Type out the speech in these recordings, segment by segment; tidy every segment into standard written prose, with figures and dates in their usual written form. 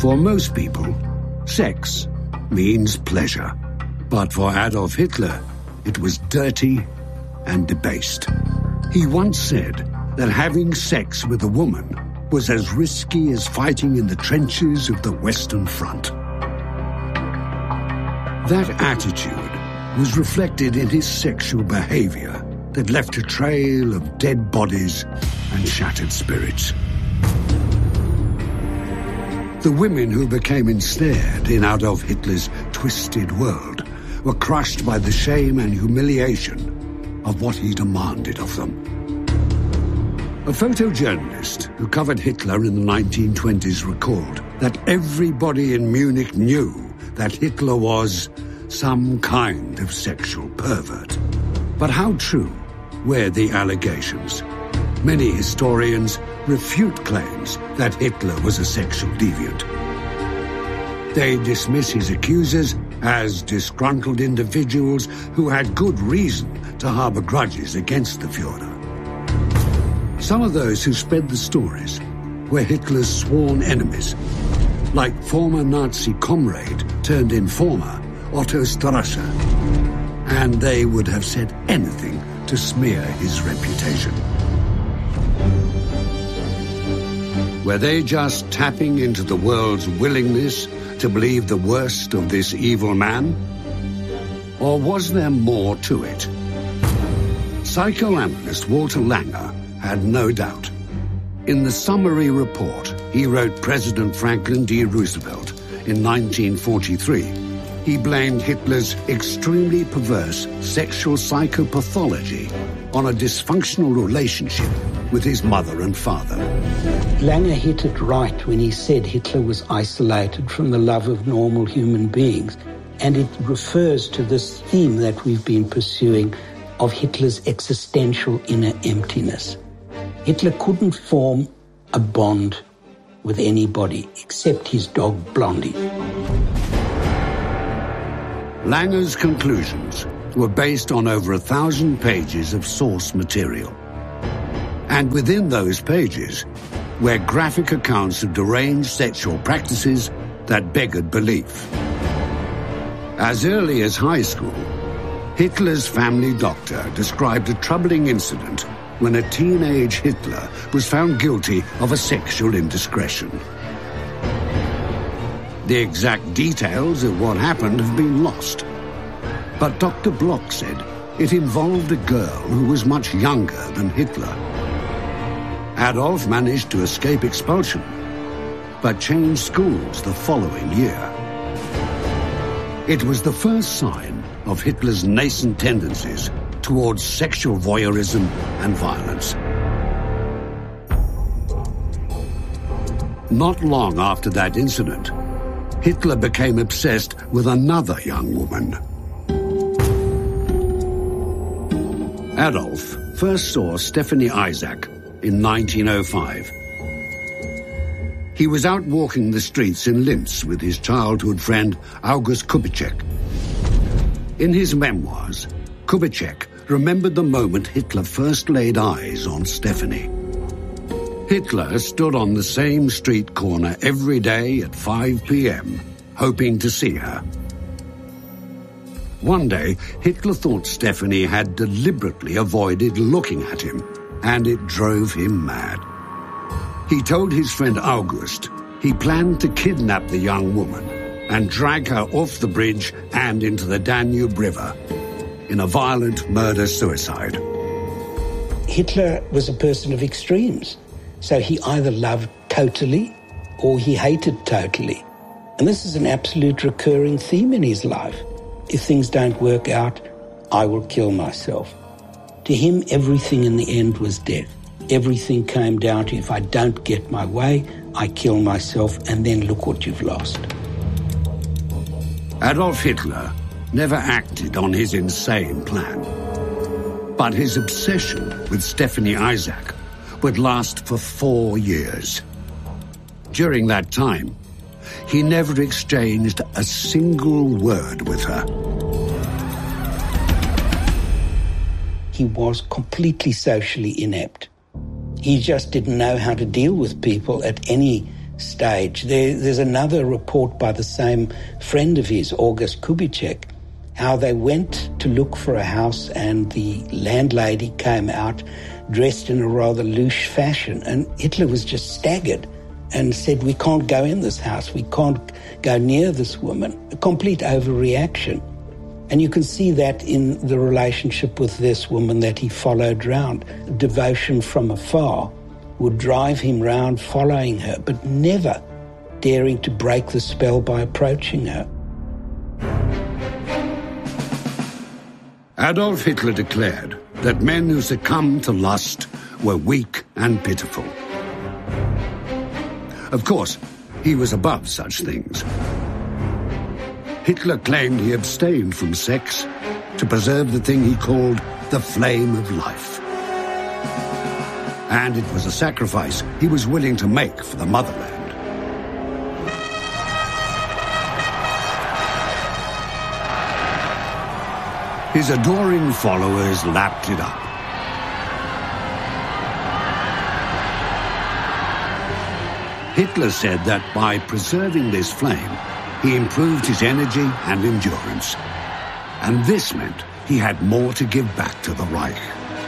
For most people, sex means pleasure. But for Adolf Hitler, it was dirty and debased. He once said that having sex with a woman was as risky as fighting in the trenches of the Western Front. That attitude was reflected in his sexual behavior that left a trail of dead bodies and shattered spirits. The women who became ensnared in Adolf Hitler's twisted world were crushed by the shame and humiliation of what he demanded of them. A photojournalist who covered Hitler in the 1920s recalled that everybody in Munich knew that Hitler was some kind of sexual pervert. But how true were the allegations? Many historians refute claims that Hitler was a sexual deviant. They dismiss his accusers as disgruntled individuals who had good reason to harbor grudges against the Führer. Some of those who spread the stories were Hitler's sworn enemies, like former Nazi comrade turned informer Otto Strasser, and they would have said anything to smear his reputation. Were they just tapping into the world's willingness to believe the worst of this evil man? Or was there more to it? Psychoanalyst Walter Langer had no doubt. In the summary report he wrote President Franklin D. Roosevelt in 1943, he blamed Hitler's extremely perverse sexual psychopathology on a dysfunctional relationship with his mother and father. Langer hit it right when he said Hitler was isolated from the love of normal human beings, and it refers to this theme that we've been pursuing of Hitler's existential inner emptiness. Hitler couldn't form a bond with anybody except his dog Blondie. Langer's conclusions were based on over 1,000 pages of source material. And within those pages were graphic accounts of deranged sexual practices that beggared belief. As early as high school, Hitler's family doctor described a troubling incident when a teenage Hitler was found guilty of a sexual indiscretion. The exact details of what happened have been lost. But Dr. Bloch said it involved a girl who was much younger than Hitler. Adolf managed to escape expulsion, but changed schools the following year. It was the first sign of Hitler's nascent tendencies towards sexual voyeurism and violence. Not long after that incident, Hitler became obsessed with another young woman. Adolf first saw Stephanie Isaac in 1905. He was out walking the streets in Linz with his childhood friend August Kubitschek. In his memoirs, Kubitschek remembered the moment Hitler first laid eyes on Stephanie. Hitler stood on the same street corner every day at 5 p.m., hoping to see her. One day, Hitler thought Stephanie had deliberately avoided looking at him, and it drove him mad. He told his friend August he planned to kidnap the young woman and drag her off the bridge and into the Danube River in a violent murder-suicide. Hitler was a person of extremes. So he either loved totally or he hated totally. And this is an absolute recurring theme in his life. If things don't work out, I will kill myself. To him, everything in the end was death. Everything came down to if I don't get my way, I kill myself, and then look what you've lost. Adolf Hitler never acted on his insane plan. But his obsession with Stephanie Isaac would last for 4 years. During that time, he never exchanged a single word with her. He was completely socially inept. He just didn't know how to deal with people at any stage. There's another report by the same friend of his, August Kubitschek, how they went to look for a house and the landlady came out dressed in a rather louche fashion, and Hitler was just staggered and said, "We can't go in this house, we can't go near this woman." A complete overreaction. And you can see that in the relationship with this woman that he followed round. Devotion from afar would drive him round following her, but never daring to break the spell by approaching her. Adolf Hitler declared that men who succumbed to lust were weak and pitiful. Of course, he was above such things. Hitler claimed he abstained from sex to preserve the thing he called the flame of life. And it was a sacrifice he was willing to make for the motherland. His adoring followers lapped it up. Hitler said that by preserving this flame, he improved his energy and endurance. And this meant he had more to give back to the Reich.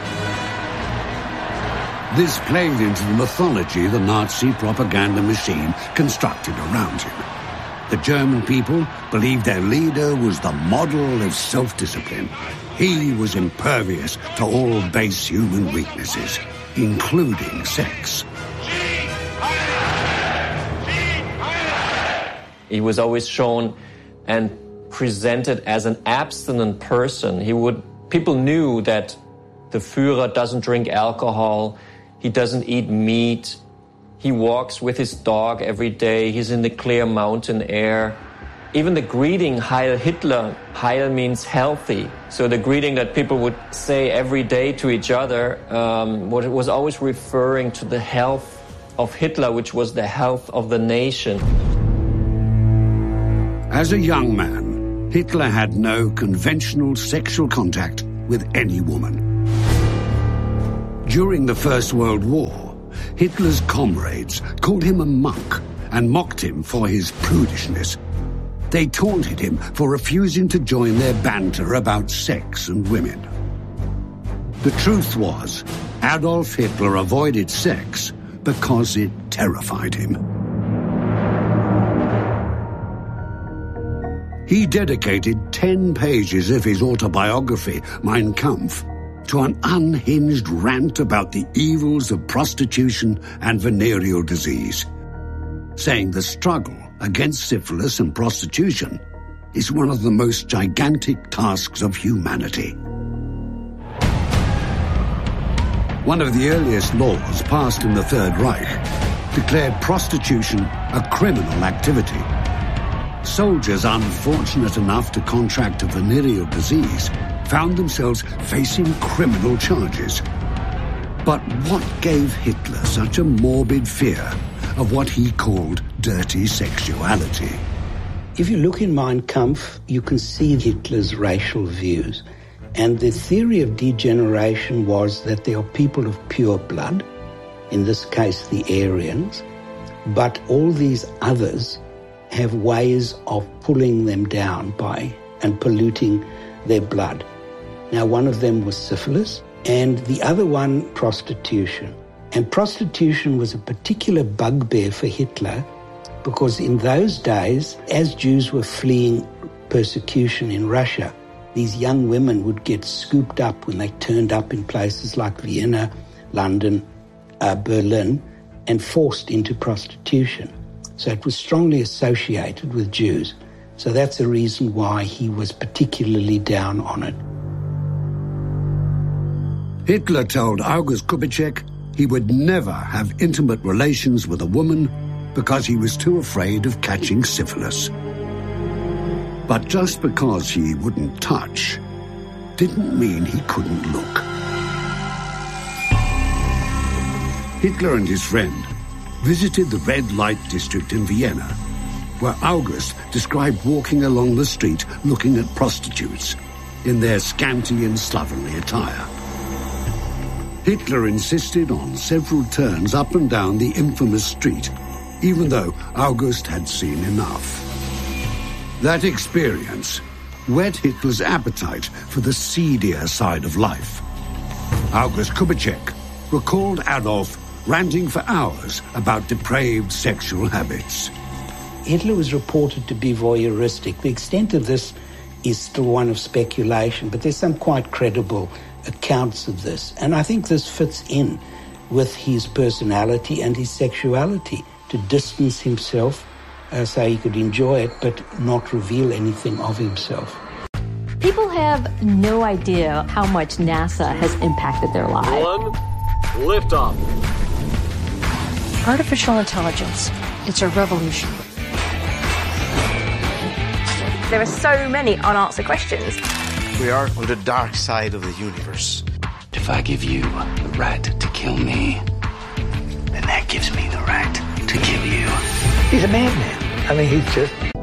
This played into the mythology the Nazi propaganda machine constructed around him. The German people believed their leader was the model of self-discipline. He was impervious to all base human weaknesses, including sex. He was always shown and presented as an abstinent person. People knew that the Führer doesn't drink alcohol, he doesn't eat meat, he walks with his dog every day, he's in the clear mountain air. Even the greeting Heil Hitler, Heil means healthy. So the greeting that people would say every day to each other was always referring to the health of Hitler, which was the health of the nation. As a young man, Hitler had no conventional sexual contact with any woman. During the First World War, Hitler's comrades called him a monk and mocked him for his prudishness. They taunted him for refusing to join their banter about sex and women. The truth was, Adolf Hitler avoided sex because it terrified him. He dedicated 10 pages of his autobiography, Mein Kampf, to an unhinged rant about the evils of prostitution and venereal disease, saying the struggle against syphilis and prostitution is one of the most gigantic tasks of humanity. One of the earliest laws passed in the Third Reich declared prostitution a criminal activity. Soldiers unfortunate enough to contract a venereal disease found themselves facing criminal charges. But what gave Hitler such a morbid fear of what he called dirty sexuality? If you look in Mein Kampf, you can see Hitler's racial views. And the theory of degeneration was that there are people of pure blood, in this case the Aryans, but all these others have ways of pulling them down by and polluting their blood. Now, one of them was syphilis, and the other one, prostitution. And prostitution was a particular bugbear for Hitler because in those days, as Jews were fleeing persecution in Russia, these young women would get scooped up when they turned up in places like Vienna, London, Berlin, and forced into prostitution. So it was strongly associated with Jews. So that's a reason why he was particularly down on it. Hitler told August Kubitschek he would never have intimate relations with a woman because he was too afraid of catching syphilis. But just because he wouldn't touch didn't mean he couldn't look. Hitler and his friend visited the red light district in Vienna, where August described walking along the street looking at prostitutes in their scanty and slovenly attire. Hitler insisted on several turns up and down the infamous street even though August had seen enough. That experience whet Hitler's appetite for the seedier side of life. August Kubitschek recalled Adolf ranting for hours about depraved sexual habits. Hitler was reported to be voyeuristic. The extent of this is still one of speculation, but there's some quite credible accounts of this. And I think this fits in with his personality and his sexuality, to distance himself so he could enjoy it but not reveal anything of himself. People have no idea how much NASA has impacted their lives. One, liftoff. Artificial intelligence, it's a revolution. There are so many unanswered questions. We are on the dark side of the universe. If I give you the right to kill me, then that gives me the right to kill you. He's a madman. I mean, he's just